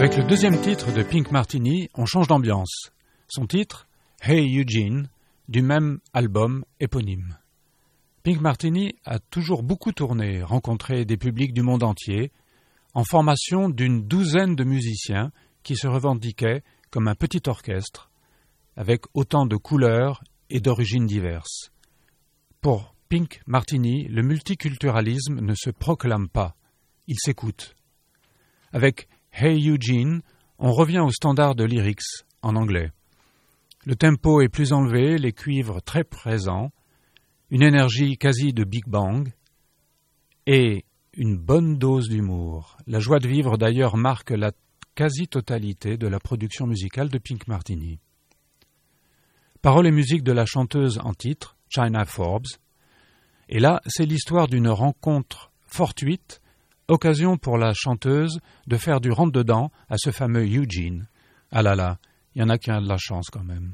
Avec le deuxième titre de Pink Martini, on change d'ambiance. Son titre, Hey Eugene, du même album éponyme. Pink Martini a toujours beaucoup tourné, rencontré des publics du monde entier, en formation d'une douzaine de musiciens qui se revendiquaient comme un petit orchestre, avec autant de couleurs et d'origines diverses. Pour Pink Martini, le multiculturalisme ne se proclame pas, il s'écoute. Avec Hey Eugene, on revient au standard de lyrics en anglais. Le tempo est plus enlevé, les cuivres très présents, une énergie quasi de Big Bang et une bonne dose d'humour. La joie de vivre d'ailleurs marque la quasi-totalité de la production musicale de Pink Martini. Paroles et musique de la chanteuse en titre, Chynna Forbes. Et là, c'est l'histoire d'une rencontre fortuite, occasion pour la chanteuse de faire du rentre-dedans à ce fameux Eugene. Ah là là, il y en a qui ont de la chance quand même.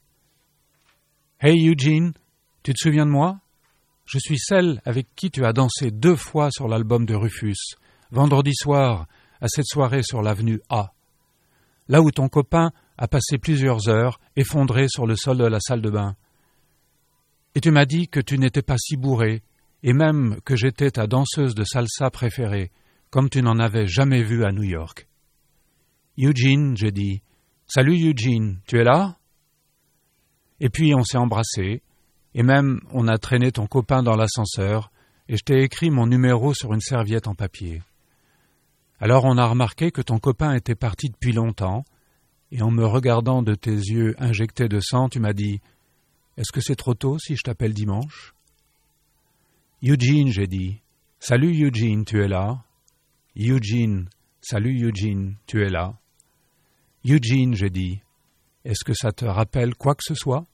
Hey Eugene, tu te souviens de moi? Je suis celle avec qui tu as dansé 2 fois sur l'album de Rufus, vendredi soir, à cette soirée sur l'avenue A. Là où ton copain a passé plusieurs heures, effondré sur le sol de la salle de bain. Et tu m'as dit que tu n'étais pas si bourré, et même que j'étais ta danseuse de salsa préférée, comme tu n'en avais jamais vu à New York. Eugene, j'ai dit. Salut Eugene, tu es là? Et puis on s'est embrassés, et même on a traîné ton copain dans l'ascenseur, et je t'ai écrit mon numéro sur une serviette en papier. Alors on a remarqué que ton copain était parti depuis longtemps, et en me regardant de tes yeux injectés de sang, tu m'as dit « Est-ce que c'est trop tôt si je t'appelle dimanche ?» Eugene, j'ai dit. Salut Eugene, tu es là? Eugene, salut Eugene, tu es là? Eugene, j'ai dit. Est-ce que ça te rappelle quoi que ce soit?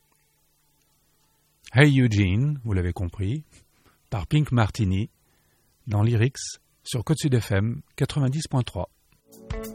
Hey Eugene, vous l'avez compris, par Pink Martini, dans Lyrics, sur Côte Sud FM 90.3.